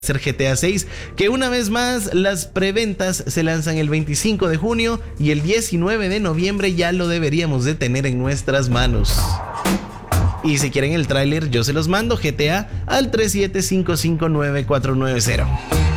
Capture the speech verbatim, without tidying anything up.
ser G T A seis, que una vez más las preventas se lanzan el veinticinco de junio y el diecinueve de noviembre ya lo deberíamos de tener en nuestras manos. Y si quieren el tráiler yo se los mando, G T A al tres siete cinco cinco nueve cuatro nueve cero.